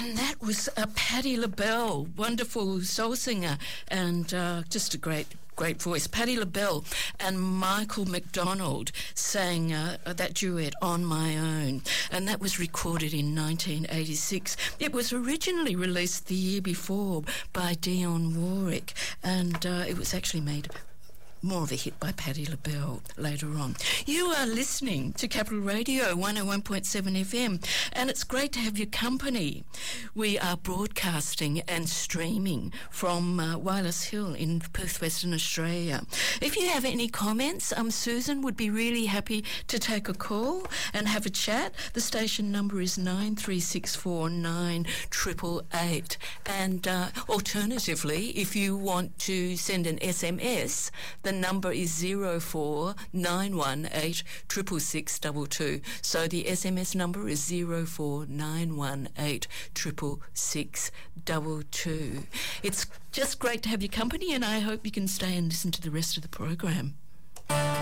And that was Patti LaBelle, wonderful soul singer, and just a great voice. Patti LaBelle and Michael McDonald sang that duet, On My Own, and that was recorded in 1986. It was originally released the year before by Dionne Warwick, and it was actually made more of a hit by Patti LaBelle later on. You are listening to Capital Radio 101.7 FM, and it's great to have your company. We are broadcasting and streaming from Wireless Hill in Perth, Western Australia. If you have any comments, Susan would be really happy to take a call and have a chat. The station number is 9364 9888. And alternatively, if you want to send an SMS, the number is 0491 866 So the SMS number is 0491 866 It's just great to have your company, and I hope you can stay and listen to the rest of the program.